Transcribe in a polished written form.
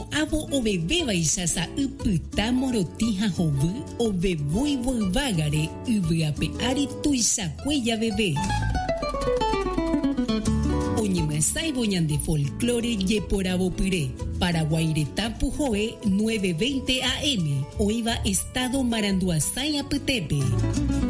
no avo obebeba isasa upyta morotija hovy ovevúivoivágare yvyape ári tuichakuéja veve. Oñemyasãivo ñande folclore jeporavopyre. Paraguaireta Pujoe 9:20 AM. Oiva Estado Maranduasái apytépe.